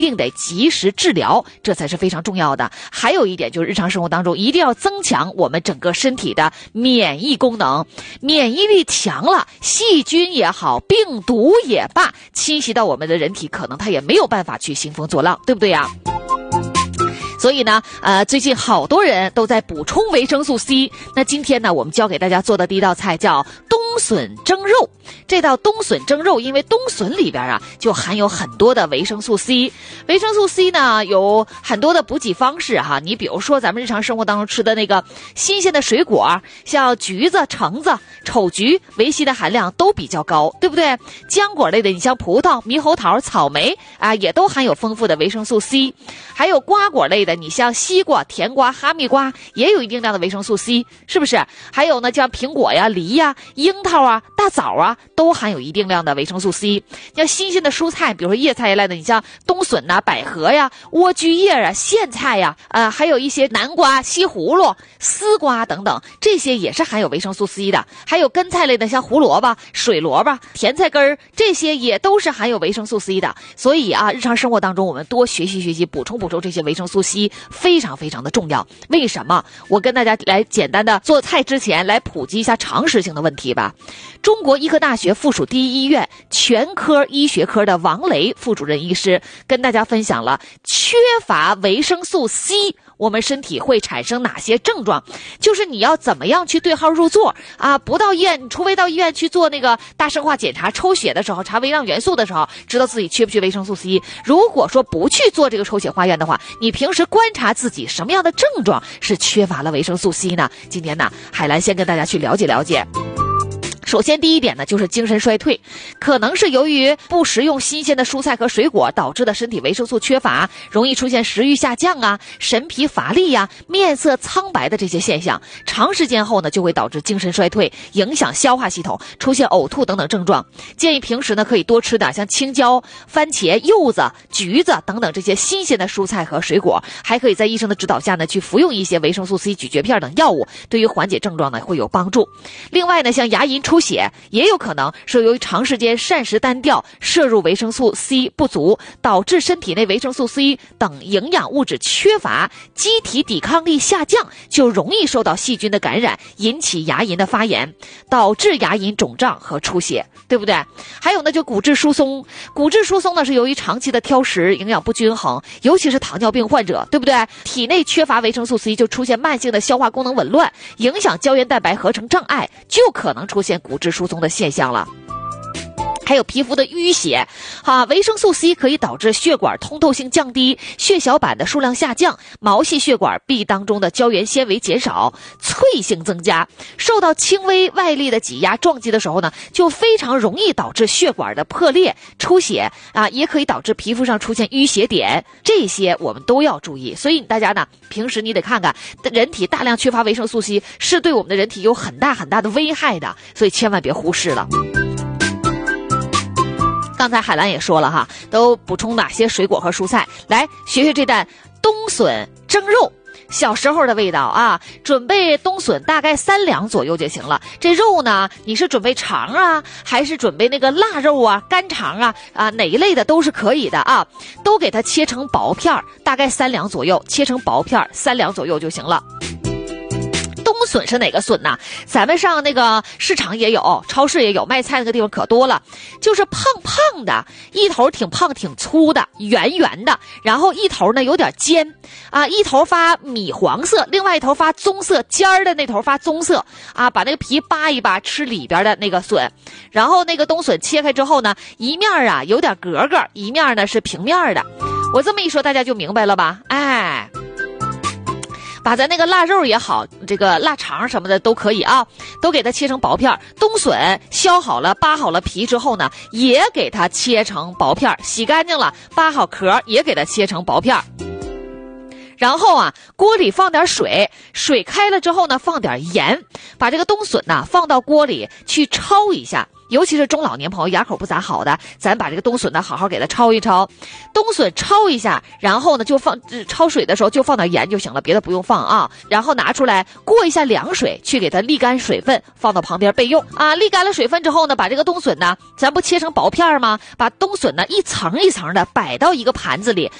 定得及时治疗，这才是非常重要的。还有一点就是日常生活当中一定要增强我们整个身体的免疫功能，免疫力强了，细菌也好，病毒也罢，侵袭到我们的人体，可能它也没有办法去兴风作浪，对不对呀？所以呢，最近好多人都在补充维生素 C。那今天呢，我们教给大家做的第一道菜叫冬笋蒸肉。这道冬笋蒸肉，因为冬笋里边啊就含有很多的维生素 C。维生素 C 呢有很多的补给方式哈，你比如说咱们日常生活当中吃的那个新鲜的水果，像橘子、橙子、丑橘，维 C 的含量都比较高，对不对？浆果类的，你像葡萄、猕猴桃、草莓啊，也都含有丰富的维生素 C。还有瓜果类的，你像西瓜、甜瓜、哈密瓜，也有一定量的维生素 C， 是不是？还有呢，像苹果呀、梨呀、樱桃啊、大枣啊，都含有一定量的维生素 C。像新鲜的蔬菜，比如说叶菜一类的，你像冬笋呐、百合呀、莴苣叶啊、苋菜呀，还有一些南瓜、西葫芦、丝瓜等等，这些也是含有维生素 C 的。还有根菜类的，像胡萝卜、水萝卜、甜菜根儿，这些也都是含有维生素 C 的。所以啊，日常生活当中我们多学习学习，补充这些维生素 C， 非常非常的重要。为什么？我跟大家来简单的做菜之前来普及一下常识性的问题吧。中国医科大学附属第一医院全科医学科的王雷副主任医师跟大家分享了缺乏维生素 C我们身体会产生哪些症状，就是你要怎么样去对号入座啊！不到医院，除非到医院去做那个大生化检查、抽血的时候查微量元素的时候，知道自己缺不缺维生素 C。如果说不去做这个抽血化验的话，你平时观察自己什么样的症状是缺乏了维生素 C 呢？今天呢，海兰先跟大家去了解了解。首先第一点呢，就是精神衰退，可能是由于不食用新鲜的蔬菜和水果导致的身体维生素缺乏，容易出现食欲下降啊、神疲乏力呀、面色苍白的这些现象。长时间后呢，就会导致精神衰退，影响消化系统，出现呕吐等等症状。建议平时呢可以多吃点像青椒、番茄、柚子、橘子等等这些新鲜的蔬菜和水果，还可以在医生的指导下呢去服用一些维生素 C 咀嚼片等药物，对于缓解症状呢会有帮助。另外呢，像牙龈出血也有可能是由于长时间膳食单调，摄入维生素 C 不足，导致身体内维生素 C 等营养物质缺乏，机体抵抗力下降，就容易受到细菌的感染，引起牙龈的发炎，导致牙龈肿胀和出血，对不对？还有呢，就骨质疏松。骨质疏松呢是由于长期的挑食、营养不均衡，尤其是糖尿病患者，对不对？体内缺乏维生素 C， 就出现慢性的消化功能紊乱，影响胶原蛋白合成障碍，就可能出现骨质疏松的现象了。还有皮肤的淤血维生素 C 可以导致血管通透性降低，血小板的数量下降，毛细血管壁当中的胶原纤维减少，脆性增加。受到轻微外力的挤压撞击的时候呢，就非常容易导致血管的破裂出血也可以导致皮肤上出现淤血点，这些我们都要注意。所以大家呢，平时你得看看人体大量缺乏维生素 C 是对我们的人体有很大很大的危害的，所以千万别忽视了。刚才海兰也说了哈，都补充哪些水果和蔬菜，来学学这道冬笋蒸肉。小时候的味道准备冬笋大概3两左右就行了。这肉呢，你是准备肠还是准备那个腊肉干肠哪一类的都是可以的都给它切成薄片，大概3两左右，切成薄片3两左右就行了。冬笋是哪个笋呢？咱们上那个市场也有，超市也有，卖菜那个地方可多了，就是胖胖的，一头挺胖挺粗的，圆圆的，然后一头呢有点尖一头发米黄色，另外一头发棕色，尖儿的那头发棕色把那个皮扒一扒，吃里边的那个笋。然后那个冬笋切开之后呢，一面有点格格，一面呢是平面的。我这么一说大家就明白了吧？把咱那个腊肉也好，这个腊肠什么的都可以都给它切成薄片。冬笋削好了扒好了皮之后呢，也给它切成薄片，洗干净了扒好壳也给它切成薄片。然后锅里放点水，水开了之后呢，放点盐，把这个冬笋放到锅里去焯一下， 尤其是中老年朋友牙口不咋好的，咱把这个冬笋呢好好给它焯一焯，冬笋焯一下，然后呢就放焯水的时候就放点盐就行了，别的不用放啊。然后拿出来过一下凉水，去给它沥干水分，放到旁边备用啊。沥干了水分之后呢，把这个冬笋呢，咱不切成薄片吗？把冬笋呢一层一层的摆到一个盘子里，